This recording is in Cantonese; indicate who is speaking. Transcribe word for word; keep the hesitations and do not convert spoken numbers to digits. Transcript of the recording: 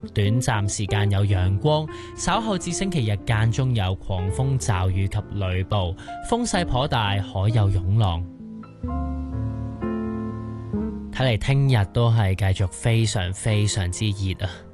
Speaker 1: 短暫時間有陽光，稍後至星期日間中有狂風驟雨及雷暴，風勢頗大，海有湧浪。睇嚟聽日都係繼續非常非常之熱啊！